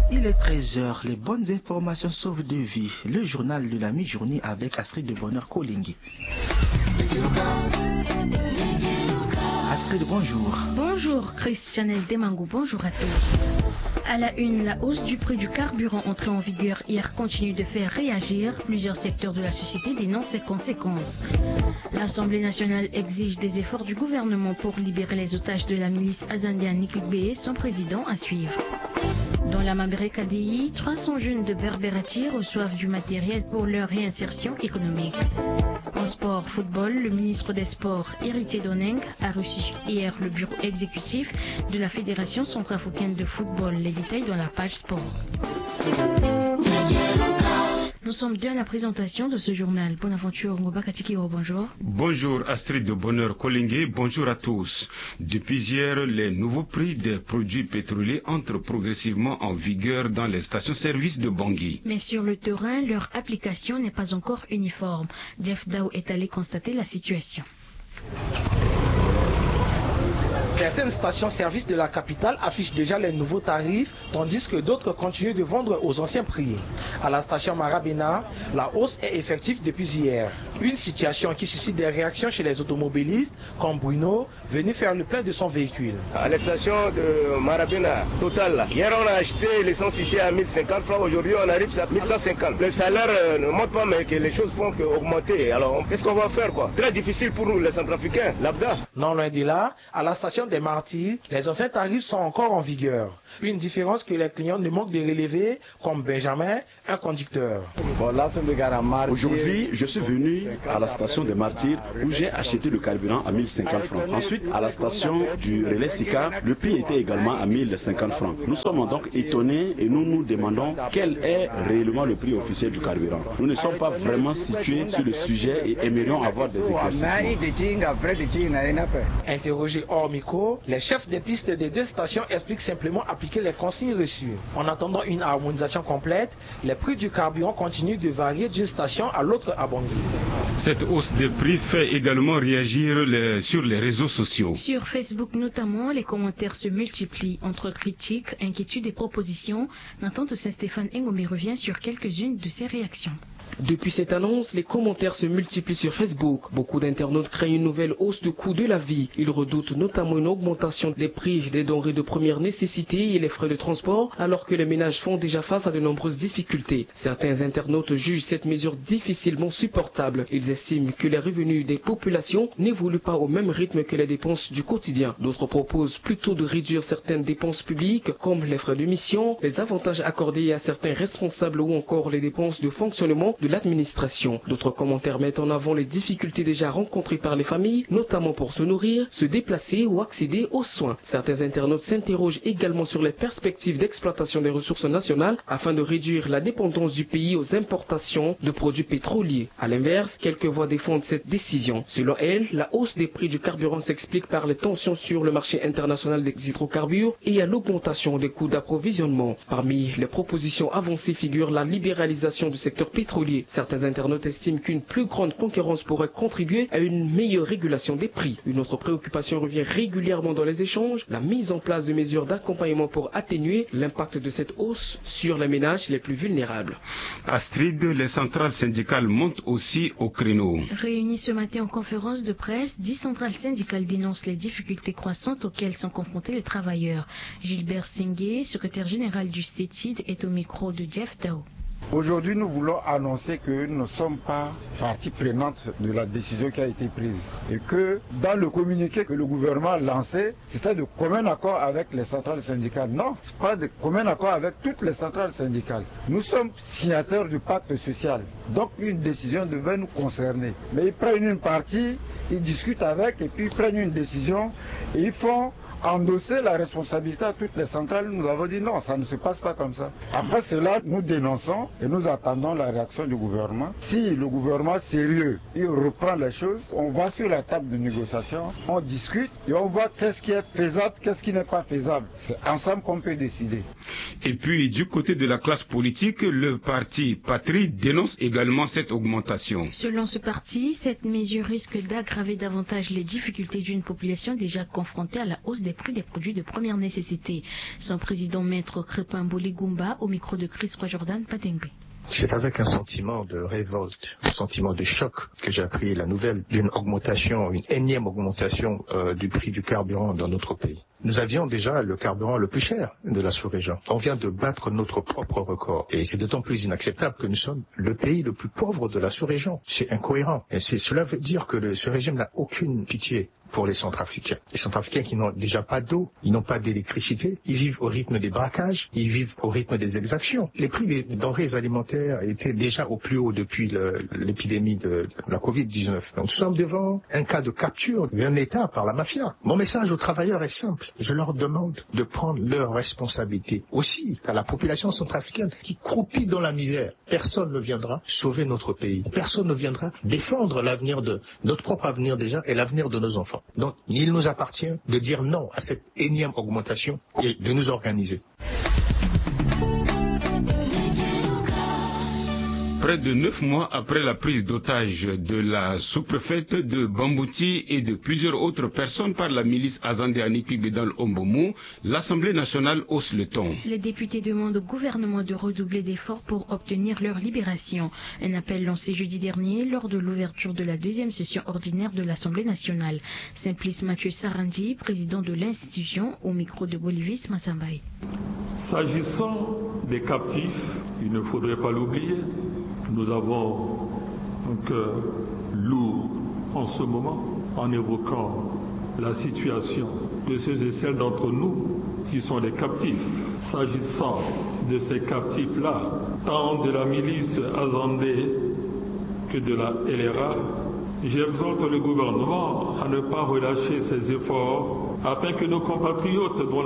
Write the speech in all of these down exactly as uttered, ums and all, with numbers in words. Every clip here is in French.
Il est treize heures, les bonnes informations sauvent deux vies. Le journal de la mi-journée avec Astrid de Bonheur Kolingui. Astrid, bonjour. Bonjour, Christianel Demangou, bonjour à tous. À la une, la hausse du prix du carburant entrée en vigueur hier continue de faire réagir. Plusieurs secteurs de la société dénoncent ses conséquences. L'Assemblée nationale exige des efforts du gouvernement pour libérer les otages de la milice azandienne Nikubé, son président à suivre. Dans la Mabré K D I, trois cents jeunes de Berberati reçoivent du matériel pour leur réinsertion économique. En sport football, le ministre des Sports, Héritier Doneng, a reçu hier le bureau exécutif de la Fédération centrafricaine de football. Les détails dans la page sport. Nous sommes deux à la présentation de ce journal. Bonaventure Ngobakatikiro, bonjour. Bonjour Astrid de Bonheur Kolingui, bonjour à tous. Depuis hier, les nouveaux prix des produits pétroliers entrent progressivement en vigueur dans les stations-service de Bangui. Mais sur le terrain, leur application n'est pas encore uniforme. Jeff Dao est allé constater la situation. Certaines stations-service de la capitale affichent déjà les nouveaux tarifs, tandis que d'autres continuent de vendre aux anciens prix. À la station Marabena, la hausse est effective depuis hier. Une situation qui suscite des réactions chez les automobilistes, comme Bruno, venu faire le plein de son véhicule. À la station de Marabena, Total, hier on a acheté l'essence ici à mille cinquante francs, aujourd'hui on arrive à mille cent cinquante. Le salaire ne monte pas, mais que les choses font qu'augmenter. Alors qu'est-ce qu'on va faire quoi? Très difficile pour nous les Centrafricains, l'Abda. Non loin de là, à la station des Martyrs, les anciens tarifs sont encore en vigueur. Une différence que les clients ne manquent de relever, comme Benjamin, un conducteur. Aujourd'hui, je suis venu à la station des Martyrs où j'ai acheté le carburant à mille cinquante francs. Ensuite, à la station du Relais Sika, le prix était également à mille cinquante francs. Nous sommes donc étonnés et nous nous demandons quel est réellement le prix officiel du carburant. Nous ne sommes pas vraiment situés sur le sujet et aimerions avoir des éclaircissements. Interrogé hors micro, les chefs des pistes des deux stations expliquent simplement appliquer les consignes reçues. En attendant une harmonisation complète, les prix du carburant continuent de varier d'une station à l'autre à Bangui. Cette hausse de prix fait également réagir les, sur les réseaux sociaux. Sur Facebook notamment, les commentaires se multiplient entre critiques, inquiétudes et propositions. Nathan de Saint-Stéphane Ngomé revient sur quelques-unes de ces réactions. Depuis cette annonce, les commentaires se multiplient sur Facebook. Beaucoup d'internautes craignent une nouvelle hausse de coût de la vie. Ils redoutent notamment une augmentation des prix des denrées de première nécessité et les frais de transport, alors que les ménages font déjà face à de nombreuses difficultés. Certains internautes jugent cette mesure difficilement supportable. Ils estiment que les revenus des populations n'évoluent pas au même rythme que les dépenses du quotidien. D'autres proposent plutôt de réduire certaines dépenses publiques, comme les frais de mission, les avantages accordés à certains responsables ou encore les dépenses de fonctionnement de l'administration. D'autres commentaires mettent en avant les difficultés déjà rencontrées par les familles, notamment pour se nourrir, se déplacer ou accéder aux soins. Certains internautes s'interrogent également sur les perspectives d'exploitation des ressources nationales afin de réduire la dépendance du pays aux importations de produits pétroliers. À l'inverse, quelques voix défendent cette décision. Selon elles, la hausse des prix du carburant s'explique par les tensions sur le marché international des hydrocarbures et à l'augmentation des coûts d'approvisionnement. Parmi les propositions avancées figure la libéralisation du secteur pétrolier. Certains internautes estiment qu'une plus grande concurrence pourrait contribuer à une meilleure régulation des prix. Une autre préoccupation revient régulièrement dans les échanges, la mise en place de mesures d'accompagnement pour atténuer l'impact de cette hausse sur les ménages les plus vulnérables. Astrid, les centrales syndicales montent aussi au créneau. Réunies ce matin en conférence de presse, dix centrales syndicales dénoncent les difficultés croissantes auxquelles sont confrontés les travailleurs. Gilbert Sengue, secrétaire général du C E T I D, est au micro de Jeff Dao. Aujourd'hui, nous voulons annoncer que nous ne sommes pas partie prenante de la décision qui a été prise et que dans le communiqué que le gouvernement a lancé, c'était de commun accord avec les centrales syndicales. Non, ce n'est pas de commun accord avec toutes les centrales syndicales. Nous sommes signataires du pacte social, donc une décision devait nous concerner. Mais ils prennent une partie, ils discutent avec et puis ils prennent une décision et ils font endosser la responsabilité à toutes les centrales. Nous avons dit non, ça ne se passe pas comme ça. Après cela, nous dénonçons et nous attendons la réaction du gouvernement. Si le gouvernement sérieux, il reprend les choses, on va sur la table de négociation, on discute et on voit qu'est-ce qui est faisable, qu'est-ce qui n'est pas faisable. C'est ensemble qu'on peut décider. Et puis, du côté de la classe politique, le parti Patrie dénonce également cette augmentation. Selon ce parti, cette mesure risque d'aggraver davantage les difficultés d'une population déjà confrontée à la hausse des prix des produits de première nécessité. Son président, maître Crépin Boligumba, au micro de Chris Jordan Patengbe. C'est avec un sentiment de révolte, un sentiment de choc que j'ai appris la nouvelle d'une augmentation, une énième augmentation euh, du prix du carburant dans notre pays. Nous avions déjà le carburant le plus cher de la sous-région. On vient de battre notre propre record. Et c'est d'autant plus inacceptable que nous sommes le pays le plus pauvre de la sous-région. C'est incohérent. Et c'est, cela veut dire que le, ce régime n'a aucune pitié pour les Centrafricains. Les Centrafricains qui n'ont déjà pas d'eau, ils n'ont pas d'électricité, ils vivent au rythme des braquages, ils vivent au rythme des exactions. Les prix des denrées alimentaires étaient déjà au plus haut depuis le, l'épidémie de la covid dix-neuf. Donc nous sommes devant un cas de capture d'un État par la mafia. Mon message aux travailleurs est simple. Je leur demande de prendre leurs responsabilités. Aussi, à la population centrafricaine qui croupit dans la misère, personne ne viendra sauver notre pays. Personne ne viendra défendre l'avenir de notre propre avenir déjà et l'avenir de nos enfants. Donc, il nous appartient de dire non à cette énième augmentation et de nous organiser. Près de neuf mois après la prise d'otage de la sous-préfète de Bambouti et de plusieurs autres personnes par la milice Azandéani Pibé dans l'Ombomou, l'Assemblée nationale hausse le ton. Les députés demandent au gouvernement de redoubler d'efforts pour obtenir leur libération. Un appel lancé jeudi dernier lors de l'ouverture de la deuxième session ordinaire de l'Assemblée nationale. Simplice Mathieu Sarandi, président de l'institution, au micro de Bolivis Massambaye. S'agissant des captifs, il ne faudrait pas l'oublier. Nous avons un cœur lourd en ce moment en évoquant la situation de ceux et celles d'entre nous qui sont des captifs. S'agissant de ces captifs-là, tant de la milice Azandé que de la L R A, j'exhorte le gouvernement à ne pas relâcher ses efforts afin que nos compatriotes dont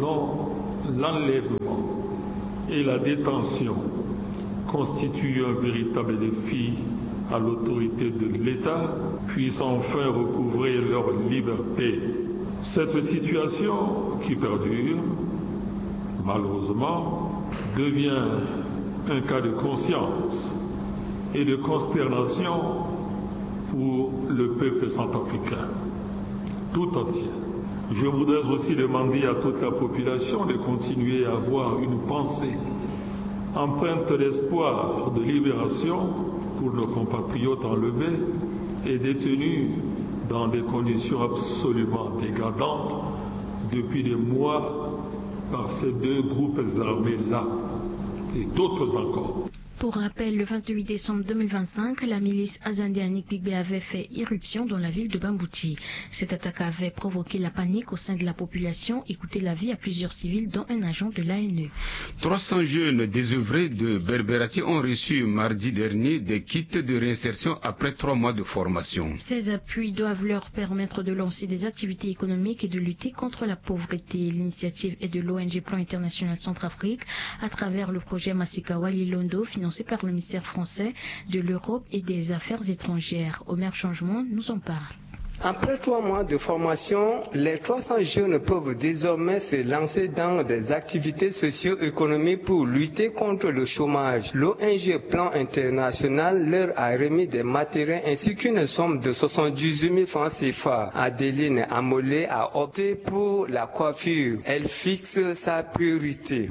l'enlèvement et la détention constitue un véritable défi à l'autorité de l'État, puissent enfin recouvrer leur liberté. Cette situation qui perdure, malheureusement, devient un cas de conscience et de consternation pour le peuple centrafricain tout entier. Je voudrais aussi demander à toute la population de continuer à avoir une pensée empreinte d'espoir de libération pour nos compatriotes enlevés et détenus dans des conditions absolument dégradantes depuis des mois par ces deux groupes armés-là et d'autres encore. Pour rappel, le vingt-huit décembre deux mille vingt-cinq, la milice Azandéani Pibé avait fait irruption dans la ville de Bambouti. Cette attaque avait provoqué la panique au sein de la population et coûté la vie à plusieurs civils, dont un agent de l'A N E. trois cents jeunes désœuvrés de Berberati ont reçu mardi dernier des kits de réinsertion après trois mois de formation. Ces appuis doivent leur permettre de lancer des activités économiques et de lutter contre la pauvreté. L'initiative est de l'O N G Plan International Centrafrique à travers le projet Masikawa Lilondo, financé par le ministère français de l'Europe et des Affaires étrangères. Omer Changement nous en parle. Après trois mois de formation, les trois cents jeunes peuvent désormais se lancer dans des activités socio-économiques pour lutter contre le chômage. L'O N G Plan International leur a remis des matériels ainsi qu'une somme de soixante-dix-huit mille francs C F A. Adeline Amolé a opté pour la coiffure. Elle fixe sa priorité.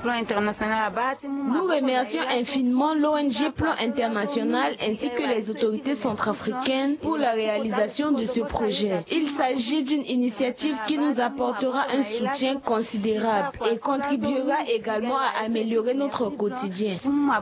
Nous remercions infiniment l'O N G Plan International ainsi que les autorités centrafricaines pour la réalisation de ce projet. Il s'agit d'une initiative qui nous apportera un soutien considérable et contribuera également à améliorer notre quotidien.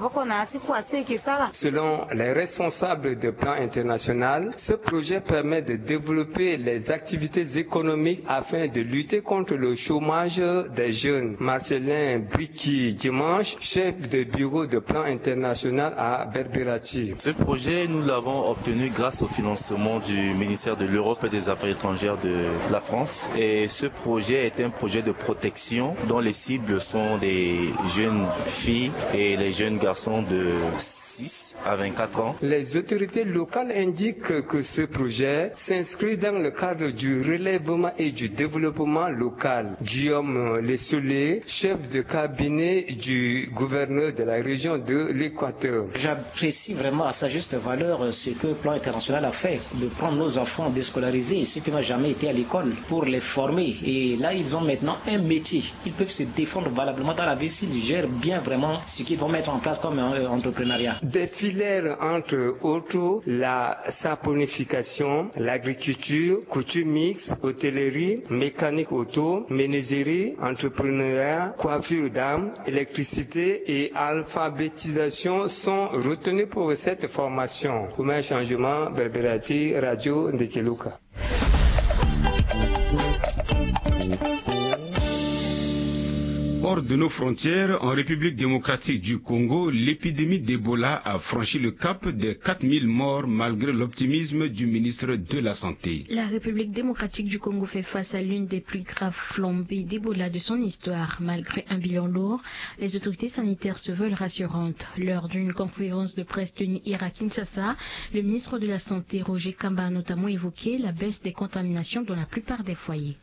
Selon les responsables de Plan International, ce projet permet de développer les activités économiques afin de lutter contre le chômage des jeunes. Marcelin Briki Dimanche, chef de bureau de Plan International à Berberati. Ce projet, nous l'avons obtenu grâce au financement du ministère de l'Europe et des Affaires étrangères de la France. Et ce projet est un projet de protection dont les cibles sont des jeunes filles et les jeunes garçons de six dix à vingt-quatre ans. Les autorités locales indiquent que ce projet s'inscrit dans le cadre du relèvement et du développement local. Guillaume Lessolé, chef de cabinet du gouverneur de la région de l'Équateur. J'apprécie vraiment à sa juste valeur ce que le plan international a fait, de prendre nos enfants déscolarisés, ceux qui n'ont jamais été à l'école, pour les former. Et là, ils ont maintenant un métier. Ils peuvent se défendre valablement dans la vie s'ils gèrent bien vraiment ce qu'ils vont mettre en place comme euh, entrepreneuriat. Des filières entre autres, la saponification, l'agriculture, couture mixte, hôtellerie, mécanique auto, menuiserie, entrepreneuriat, coiffure d'âme, électricité et alphabétisation sont retenus pour cette formation. Pour un changement, Berbérati, Radio Ndekeluka. Hors de nos frontières, en République démocratique du Congo, l'épidémie d'Ebola a franchi le cap des quatre mille morts malgré l'optimisme du ministre de la Santé. La République démocratique du Congo fait face à l'une des plus graves flambées d'Ebola de son histoire. Malgré un bilan lourd, les autorités sanitaires se veulent rassurantes. Lors d'une conférence de presse tenue hier à Kinshasa, le ministre de la Santé, Roger Kamba, a notamment évoqué la baisse des contaminations dans la plupart des foyers.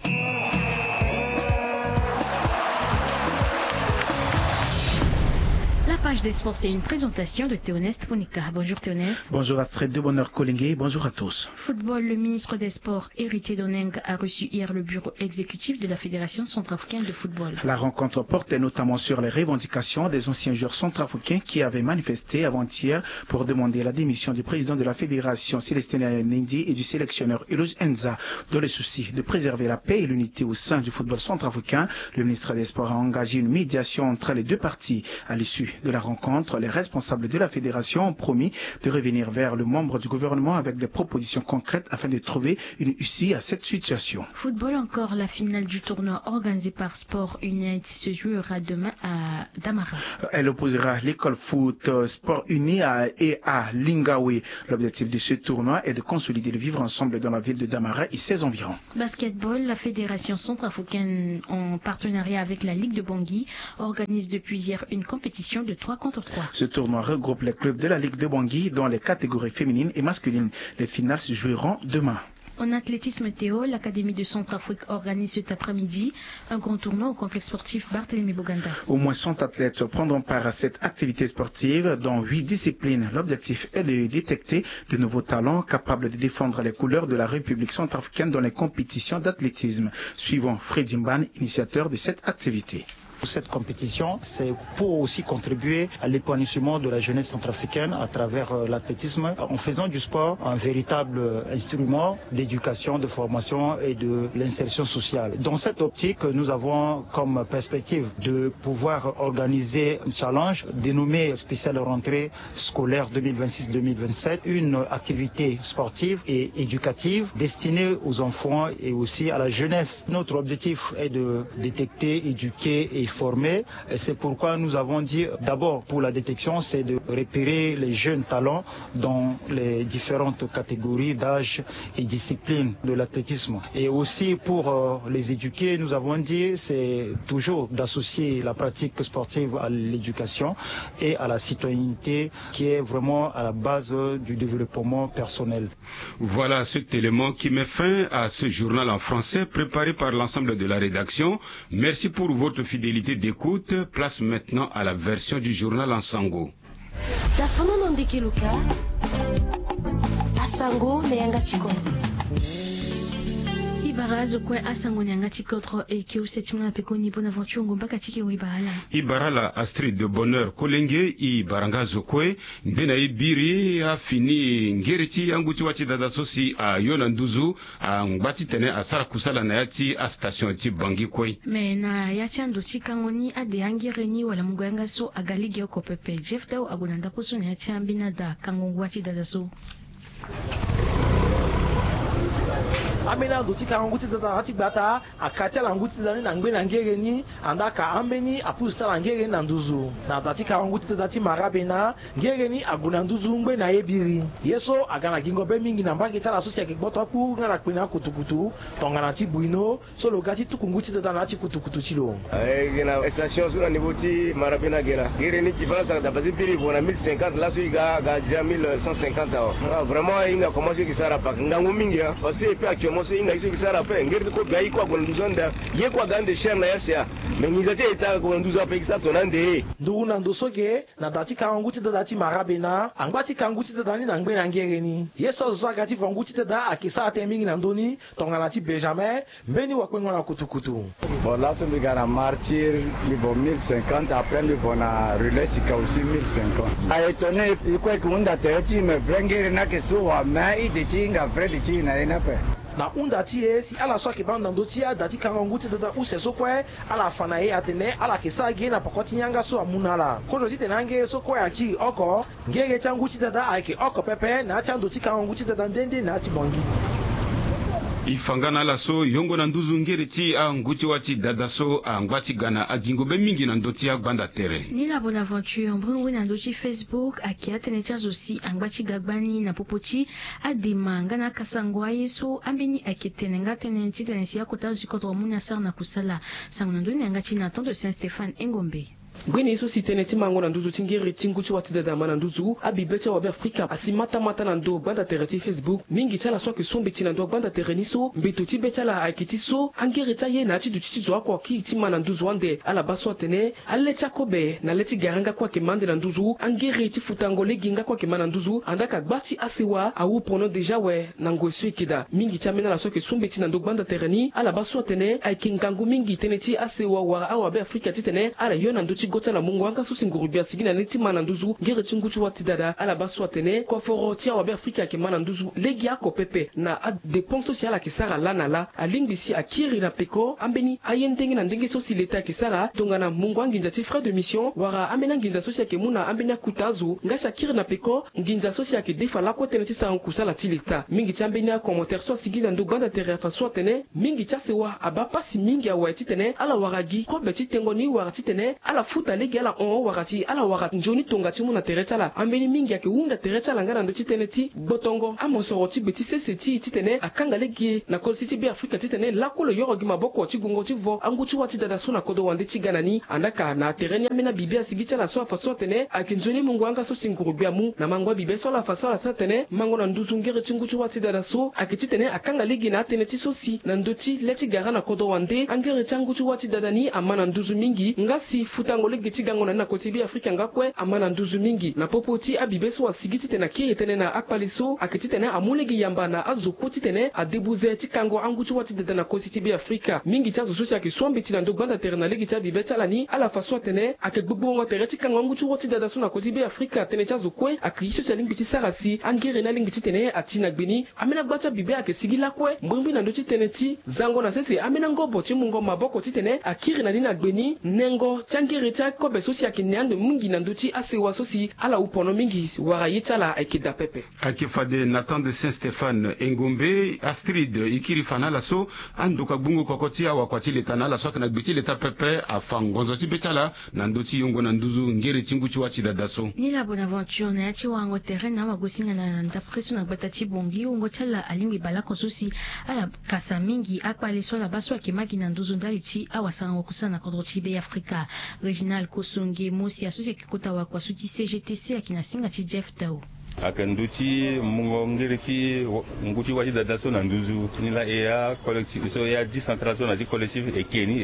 La page des sports, c'est une présentation de Théoneste Monica. Bonjour Théoneste. Bonjour Astrid de Bonheur Kolingue, bonjour à tous. Football, le ministre des Sports, Héritier Doneng, a reçu hier le bureau exécutif de la Fédération centrafricaine de football. La rencontre portait notamment sur les revendications des anciens joueurs centrafricains qui avaient manifesté avant-hier pour demander la démission du président de la Fédération, Célestin Nindi, et du sélectionneur Eloge Enza. Dans le souci de préserver la paix et l'unité au sein du football centrafricain, le ministre des Sports a engagé une médiation entre les deux parties. À l'issue de la rencontre, les responsables de la fédération ont promis de revenir vers le membre du gouvernement avec des propositions concrètes afin de trouver une issue à cette situation. Football encore, la finale du tournoi organisé par Sport United se jouera demain à Damara. Elle opposera l'école foot Sport Uni à, et à Lingawe. L'objectif de ce tournoi est de consolider le vivre ensemble dans la ville de Damara et ses environs. Basketball, la fédération centrafricaine en partenariat avec la Ligue de Bangui organise depuis hier une compétition de trois contre trois. Ce tournoi regroupe les clubs de la Ligue de Bangui dans les catégories féminines et masculines. Les finales se joueront demain. En athlétisme Théo, l'Académie de Centrafrique organise cet après-midi un grand tournoi au complexe sportif Barthélemy Boganda. Au moins cent athlètes prendront part à cette activité sportive dans huit disciplines. L'objectif est de détecter de nouveaux talents capables de défendre les couleurs de la République centrafricaine dans les compétitions d'athlétisme. Suivant Freddy Mban, initiateur de cette activité. Cette compétition, c'est pour aussi contribuer à l'épanouissement de la jeunesse centrafricaine à travers euh, l'athlétisme, en faisant du sport un véritable instrument d'éducation, de formation et de l'insertion sociale. Dans cette optique, nous avons comme perspective de pouvoir organiser un challenge dénommé spéciale rentrée scolaire deux mille vingt-six deux mille vingt-sept, une activité sportive et éducative destinée aux enfants et aussi à la jeunesse. Notre objectif est de détecter, éduquer et former. C'est pourquoi nous avons dit d'abord pour la détection, c'est de repérer les jeunes talents dans les différentes catégories d'âge et disciplines de l'athlétisme. Et aussi pour euh, les éduquer, nous avons dit c'est toujours d'associer la pratique sportive à l'éducation et à la citoyenneté qui est vraiment à la base du développement personnel. Voilà cet élément qui met fin à ce journal en français préparé par l'ensemble de la rédaction. Merci pour votre fidélité d'écoute. Place maintenant à la version du journal en sango. Ibarala Astrid de Bonheur Kolenge i Baranga Zokwe Mbena Ibiri a fini Ngeriti Anguti Wachi Dadasosi a Yonanduzu a Ngbati Tene a Sarakusala Nayati a station ti Bangi Kwe. Mena Yati Andochi Kangoni a de Angireni wala Muganga so a Galigi Okopepe Jeff Dao Agunanda Pusu Nayati Ambina da Kangongwachi Dadaso. amena ndoti ka nguti tata ati bata akacha la nguti tata na ngbe na ngere ni andaka ambeni apusta la ngere na nduzu na tati ka nguti tata ti marabena ngere ni aguna nduzu ngbe na yebiri yeso agana gingo be mingi na mbaki tala sosia ke boto ku ngala kwina kutukutu tongana ti buino so lo gati tukunguti tata na ti kutukutu chilo eh gena station sur niveau ti marabena gena ngere ni différence da basi biri bona mille cinquante là so iga ga déjà mille cent cinquante ah, vraiment inga commencer ki sara pa ngangu mingi ya parce que pe actuellement so inga iso ki sara pa ngere ko gai kwa ko nduzonda ye kwa gande cher na yasia mais ngizati eta ko nduza pe ki sa tonande ndu na ndo soge na dati ka nguti tata ti marabena angbati ka nguti tata ni na ngbe na ngere ni yeso zo gati fo nguti tata akisa ate mingi na ndoni tongana ti Benjamin mbeni wa kwengo na kutukutu bon là so bigara martyr niveau mille cinquante après niveau na relais sika aussi mille cinquante a étonné quoi que on date ti me vrengere na ke so wa mai de tinga vredi ti na ina pe na unda tie si ala so ke banda ndo tia dati ka nguti tata use so kwe ala fana ye atene ala ke sa ge na pokoti nyanga so amunala kojo ti tenange so kwe aki oko ngege changuti tata ake oko pepe na chando ti ka nguti tata ndende na ti bongi ifangana la so yongo na nduzu ngere ti a nguti wati dada so a ngwati gana a gingo be mingi na ndoti ya gbanda tere ni la bonaventure mbungu na ndoti Facebook akia tenecha zosi angwati gagbani na popoti adema ngana kasangwa yeso ambeni aketene ngatene ti tenesi ya kota zikoto muna sar na kusala sangona ndoni ngati na tondo Saint Stéphane Engombe Gwene iso sitene ti mango na nduzu tingere tinguchi wati dada mana nduzu abibecha wabe Afrika asimata mata na ndo banda tere ti Facebook mingi chala so ke sombe ti na ndo banda tere ni so mbeto ti becha la akiti so angere cha ye na ti du ti zo akwa ki ti mana nduzu wande ala baso atene alle cha kobe na leti garanga kwa ke mande na nduzu angere ti futango le ginga kwa ke mana nduzu andaka gbati asewa awu pono deja we na ngoso ikida mingi cha mena la so ke sombe ti na ndo banda tere ni ala baso atene aikingangu mingi tene ti asewa wa awa be Afrika ti tene ala yo na ndo gota la mungu anga susi ngurubia sigina neti mana nduzu ngere chinguchu wati dada ala baso atene kwa foro tia wabe Afrika ke mana nduzu legi ako pepe na a dépense sociale ke sara lana la alingisi akiri na peko ambeni ayendengi na ndenge sosi leta ke sara tongana mungu anginza ti frais de mission wara amena nginza sosi ke muna ambeni kutazu ngasha akiri na peko nginza sosi ke defa la ko tene ti sa kusala ti leta mingi chambeni a commentaire so sigina ndo banda tere fa so tene mingi cha sewa aba pasi mingi a wati tene ala waragi ko beti tengo ni warati tene ala futa legi ala on wakati ala wakati njoni tonga ti muna terecha la ambeni mingi yake unda terecha la ngana ndo ti tene ti botongo amosoro ti beti sese ti ti tene akanga legi na ko ti bi Afrika ti tene la ko lo yoro gi maboko ti gungo ti vo angu ti wati dada so na kodo wande ti ganani andaka na tereni amena bibia sigiti la so fa so tene akinjoni mungu anga so singurubia mu na mangwa bibia so la fa so la sa tene mango na nduzu ngere ti ngu ti wati dada so akiti tene akanga legi na tene ti so si na ndoti leti gara na kodo wande angere ti angu ti wati dada ni amana nduzu mingi ngasi futango legi ti gango na na koti bi Afrika ngakwe amana nduzu mingi na popoti abibeso asigiti tena kiri tene na akpaliso akiti tene amulegi yamba na azokoti tene adebuze ti kango angu ti wati dada na koti bi Afrika mingi ti azososi ake swambi ti na ndo banda tere na legi ti abibe ti ala ni ala faso tene ake gbogbongo tere ti kango angu ti wati dada so na koti bi Afrika tene ti azokwe akriso ti alingi ti sarasi angere na lingi ti tene ati na gbeni amena gbacha bibe ake sigila kwe mbwimbi na ndo ti tene ti zango na sese amena ngobo ti mungo maboko ti tene akiri na ni na gbeni nengo changere ti kobe sosi ake neando mingi na ndoti asewa sosi ala upono mingi wara yitala akida pepe akifade Nathan de Saint Stéphane Engombe Astrid ikiri fana la so andoka bungo kokoti awa kwati leta na la so kana biti leta pepe afangonzo ti betala na ndoti yongo na nduzu ngere tingu ti wati dada so ni la bonaventure na ti wango terrain na wagosinga na ndapreso na gbata ti bongi ungo chala alingi bala konsosi ala kasa mingi akpali so la baso akimaki na nduzu ndali ti awa sango kusana kodro ti be Afrika Reginald Kosonge Mosi associé kikota wa kwa suti C G T C akina singa ti Jeff Tao akanduti mungo ngiriti nguti wati dada so na nduzu ni la ea collectif so ya décentralisation na collectif et keni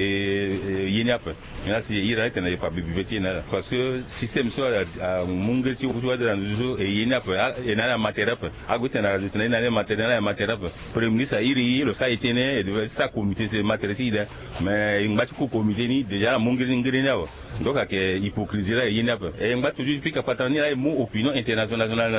et yeniap ina si ira tena pa bibeti na parce que système so mungiriti nguti wati dada nduzu et yeniap et na matériel agute na tena na matériel na matériel premier ministre iri le ça etene et sa comité c'est matériel mais ngati ko comité ni déjà mungiri ngiri na donc ak hypocrisie la yeniap et ngati toujours pique patani la mo opinion internationale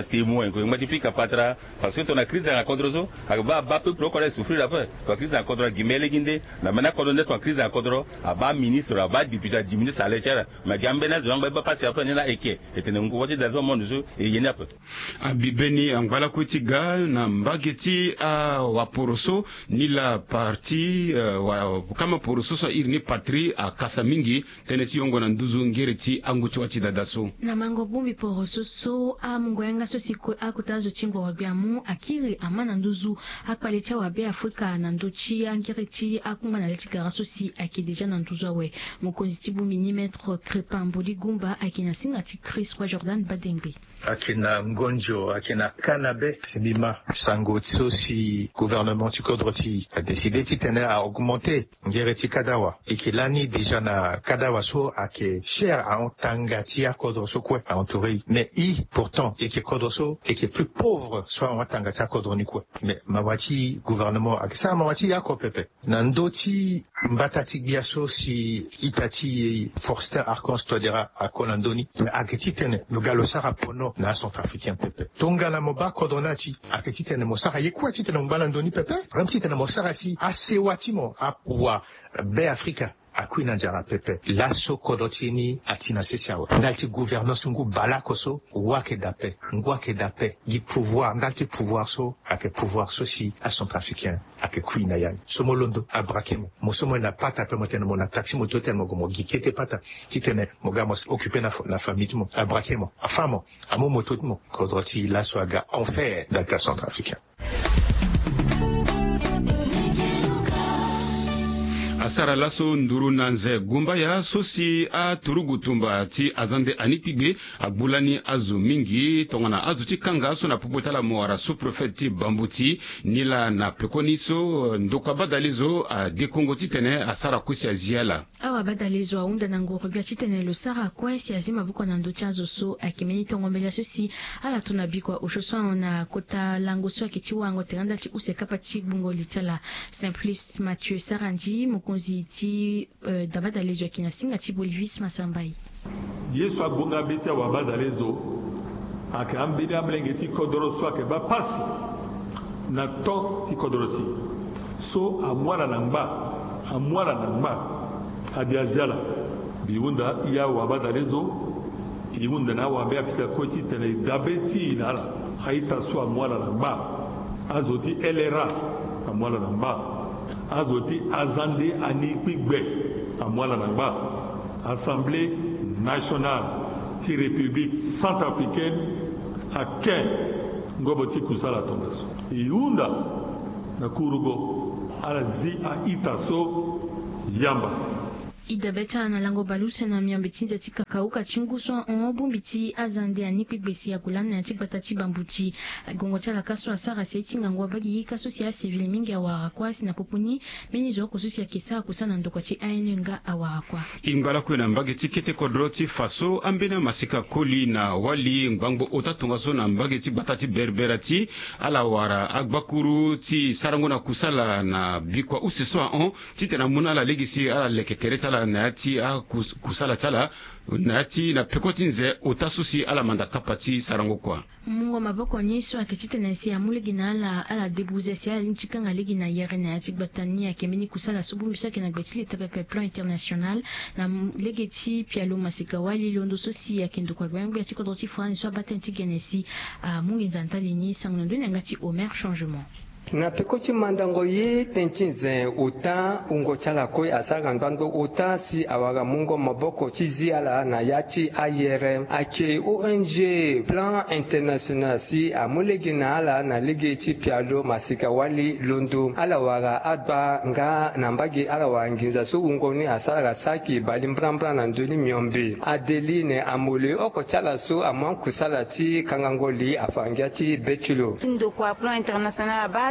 un témoin que moi depuis capatra parce que ton a crise en contre zo ba ba peu pro souffrir la peur ton crise en contre gimele ginde la mana coordonner ton crise en contre aba ministre aba député diminuer salaire ma gambena zo ba passer après na eke et tene ngoti dans le monde zo et yena peu abibeni angwala kutiga na mbageti a waporoso ni la parti uh, wa kama poroso so irni patrie a kasamingi teneti yongo na nduzu ngereti anguchi wa chidadaso na mango bumbi poroso so a mngwenga so siko akutazo chingo wabiamu akiri amana nduzu akpalecha wabe Afrika na ndochi angereti akumba na letigara so si aki deja na nduzu awe mokonzi tibu milimetre Crépin Mboli Gumba akina singati Chris wa Jordan Badengbe akina Ngonjo akina Kanabe Sibima Sango Tsosi gouvernement du Kodroti a décidé titene à augmenter ngereti Kadawa et que l'année déjà na Kadawa so ake cher à Tangati à Kodroso quoi à entouré mais i pourtant et que Kodroso et qui est plus pauvre soit en Tangati à Kodroni quoi mais mawati gouvernement ak ça mawati yako pepe nandoti mbatati biaso si itati Forster Arcons Todera à Kolandoni mais aketi tene le galosara pono na centrafricain pepe tonga na moba Kodronati aketi tene mosara yekwa titene mbalandoni pepe même si tene mosara si asewatimo apwa be Afrika akwina jara pepe la sokodotini atina sesiawa ndalti gouvernance ngu balakoso wake dape ngwake dape di pouvoir ndalti pouvoir so ake pouvoir so si à centrafricain ake kwina yan somolondo abrakemo mosomo na pata pe motene mona taxi mototel mo gomo gikete pata titene mogamos occuper na la famille mo abrakemo afamo amo mototmo kodroti la soaga enfer dalta centrafricain. Asara laso nduru nanze gumba ya sosi a turugutumba ti azande anipigbe agbulani azu mingi tongana azu ti kanga so na pupotala moara sous-préfet ti Bambuti nila na pekoniso ndoka badalizo a dekongo ti tene asara kusi aziala awa badalizo aunda na ngoro bia ti tene lo sara kwesi azima buko na ndo ti azo so akimeni tongombele sosi ala tuna bikwa oshoso na kota lango so akiti wango teranda ti usekapa ti bungo litala Simplice Mathieu Sarandi mokonzi ti uh, dabadalezo akina singa ti Bolivis Masambai yesu agonga beti wa badalezo ake ambili amlenge ti kodoro so ake ba pasi na to ti kodoro ti so amwala na ngba amwala na ngba adi aziala biunda iya wa badalezo iunda na wa be apika koti tele dabeti nala haita so amwala na ngba azoti elera amwala na ngba azoti azande ani pigbe amwala na ngba Assemblée nationale ti République centrafricaine à Ken ngoboti kusala tongaso iunda na kurugo ala zi a itaso yamba idabeta na lango baluse na miambe tinza ti kakauka chinguso on bumbiti azande ani pibesi ya kulana ya tibata ti Bambuti gongo chala kaso asara seti ngangwa bagi kaso sia civil mingi awara kwa sina popuni menizo kususi ya kisa kusana ndoko ti ainenga awara kwa ingala kwena mbage ti kete kodroti faso ambena masika koli na wali ngbango otatonga so na mbage ti bata ti berberati ala wara agbakuru ti sarangona kusala na bikwa useso on ti tena muna la legisi ala leketere ala nati a kusala tala nati na pekoti nze otasusi ala manda kapati sarango kwa mungo maboko nyiso akitite na sia muligi na ala ala debuze sia nchikanga ligi na yere na ati batani akemeni kusala subumbisa kena betili tepe plan international na legeti pialo masika wali londo sosi akendo kwa gwangu ya tiko doti fani so batenti genesi a mungi nzantali ni sangondo ngati Omer changement na pekoti mandango ye tenchinze uta ungo chala koi asaga ndwango uta si awaga mungo maboko chizi ala na yachi ayere ake O N G plan international si amulegi na ala na ligi chi pialo masika wali londo ala waga adba nga nambagi ala wanginza so ungo ni asaga saki balimbrambra na ndoni myombi adeline amule oko chala so amwan kusala ti kangangoli afangia ti bechulo ndo kwa plan international ba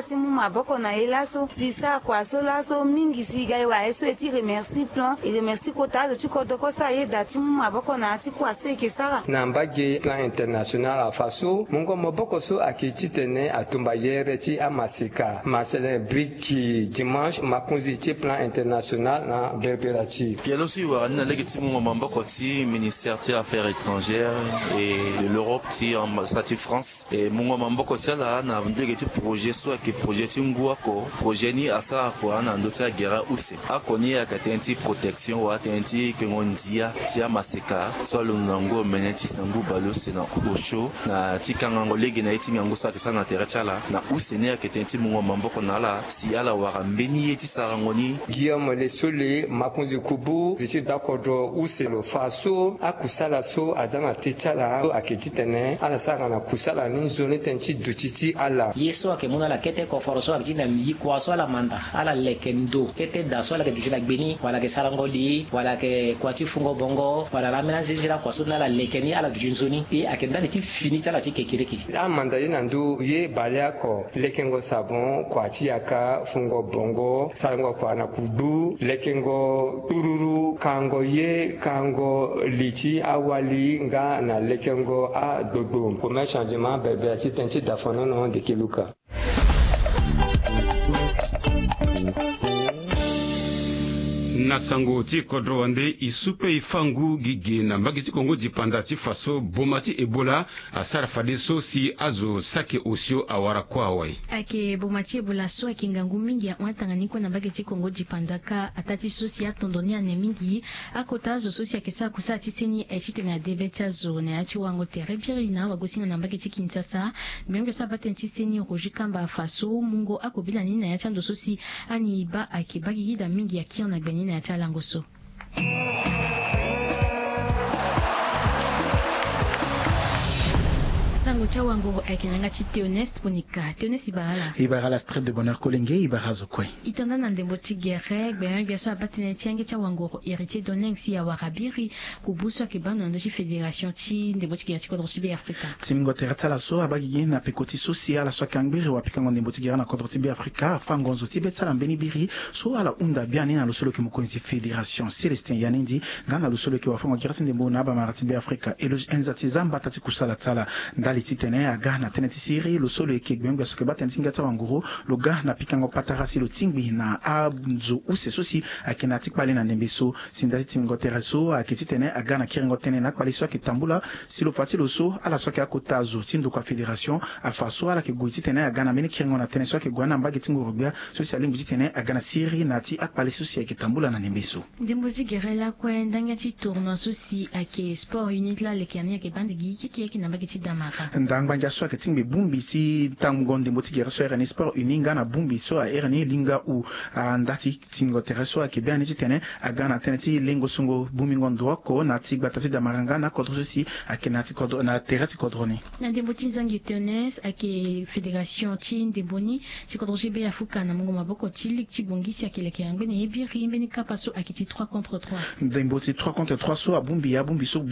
ti mu maboko na ye laso si sa kwa so laso mingi si ga wa eso eti remercie plan et remercie kota de chikodoko sa ye da ti mu maboko na ti kwa se ke sara na mbage plan international a faso mungo maboko so akiti tene atumba yere ti amasika masele briki dimanche makunzi ti plan international na berberati pielo si wa na legiti mu maboko ti ministère ti affaires étrangères et de l'Europe ti ambassade ti France et mungo maboko ti la na legiti projet so ke projet ti ngua ko projet ni asa ko ana ndo ti guerre use akoni akatenti protection wa tenti ke ngonzia ti amasika so lunango meneti sambu balo sena osho na tikanga ngolegi na iti ngango sa kesana terachala na usene akatenti mungo maboko na la si ala wara mbeni yeti sarangoni Guillaume Lesole makunzi kubu ziti dakodo uselo faso akusala so adana techala aketitene ala sara na kusala ni zone tenti dutiti ala yeso akemuna la kete ko forso akina mi kwa so ala manda ala lekendo kete da so ala ke dutila gbeni wala ke sarangoli wala ke kwati fungo bongo wala la mena zizira kwa so na la lekeni ala dujunzoni e akenda ti fini tala ti kekereki amanda yina ndu ye balia ko lekengo sabon kwati yaka fungo bongo sarango kwa na kubu lekengo tururu kango ye kango lichi awali nga na lekengo a dodo comme changement bébé si tenti dafono no de kiluka nasango ti kodro wande isupe ifangu gigi na mbagi ti kongo dipanda ti faso boma ti ebola asara fade so si azo sake osio awara kwa awai ake boma ti ebola so ake ngangu mingi ya oatanganiko na mbagi ti kongo dipanda ka atati so si atondoni ane mingi akota azo so si ake sa kusa ti seni e ti tene adeve ti azo na ya ti wango tere biri na wagosinga na mbagi ti kinshasa mbenge so abaten ti seni roji kamba faso mungo akobila ni na ya ti ando so si ani ba ake bagi yida mingi ya kion na gbeni na ya ti alango so. sango cha wango akinanga ti Théoneste Ponika Théoneste ibarala ibarala street de bonheur kolenge ibarazo kwe itanda na ndembo ti gere gbe bien so abatene ti ange cha wango héritier d'Oneng si ya warabiri kubuso ke bana ndo ti fédération ti ndembo ti gere ti kodro ti be Afrika timingo terata la so abagi na pekoti social la so kangbiri wa pikango ndembo ti gere na kodro ti be Afrika fangonzo ti betala mbeni biri so ala unda biani na losolo ke mokoni ti fédération Célestin Yanindi ngana losolo ke wa fango gere ti ndembo na ba marati be Afrika Eloge Enza ti zamba tati kusala tala ndali ti tene aga na tene ti siri losolo ke gbengbe so ke batene ti ngata wanguro lo ga na pikango patarasi lo tingbi na abzo use sosi akina ti kpali na ndembe so sindati timingo teraso akiti tene aga na kiringo tene na kpali so ke tambula si lo fati lo so ala so ke akota zo tindo kwa fédération afa so ala ke goiti tene aga na mini kiringo na tene so ke gwana mbagi tingo rubia so si alimbi tene aga na siri na ti akpali so si ke tambula na ndembe so ndembo ti gere la kwe ndanga ti tourno so si ake sport unit la le kania ke bande gi ki ki na mbagi ti damaka ndangba so ke tingbe bumbi ti tango ndembo ti gere so erani sport uninga na bumbi so a erani linga u andati tingo tereso ke biani ti tene aga na tene ti lengo sungo bumi ngondo ko na ti gbata ti damaranga na kodro so si akina ti kodro na terati kodroni na ndembo ti nzangi Théoneste ake fédération ti ndemboni ti kodro ti be afuka na mungo maboko ti lig ti bongisi ake leke yangbe ne ebiri mbeni kapa so ake ti trois contre trois ndembo ti trois contre trois so abumbi abumbi so